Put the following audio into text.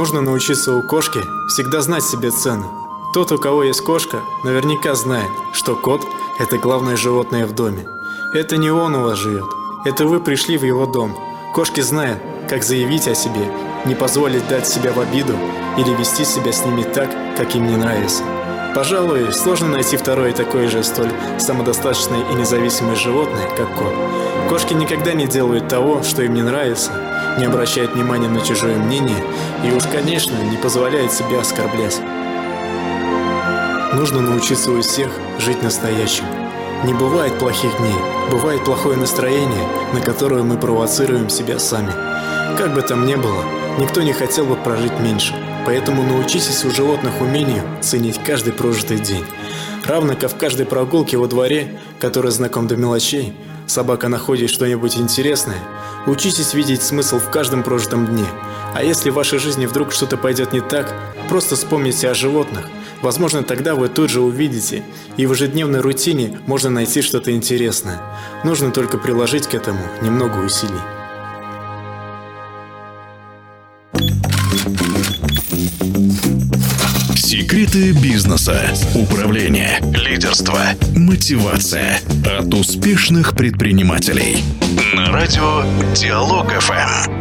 Нужно научиться у кошки всегда знать себе цену. Тот, у кого есть кошка, наверняка знает, что кот – это главное животное в доме. Это не он у вас живет, это вы пришли в его дом. Кошки знают, как заявить о себе, не позволить дать себя в обиду или вести себя с ними так, как им не нравится. Пожалуй, сложно найти второе такое же столь самодостаточное и независимое животное, как кот. Кошки никогда не делают того, что им не нравится, не обращают внимания на чужое мнение и уж, конечно, не позволяют себя оскорблять. Нужно научиться у всех жить настоящим. Не бывает плохих дней, бывает плохое настроение, на которое мы провоцируем себя сами. Как бы там ни было, никто не хотел бы прожить меньше, поэтому научитесь у животных умению ценить каждый прожитый день. Равно как в каждой прогулке во дворе, который знаком до мелочей, собака находит что-нибудь интересное, учитесь видеть смысл в каждом прожитом дне. А если в вашей жизни вдруг что-то пойдет не так, просто вспомните о животных. Возможно, тогда вы тут же увидите, и в ежедневной рутине можно найти что-то интересное. Нужно только приложить к этому немного усилий. Секреты бизнеса, управления, лидерства, мотивация от успешных предпринимателей. На радио Диалог ФМ.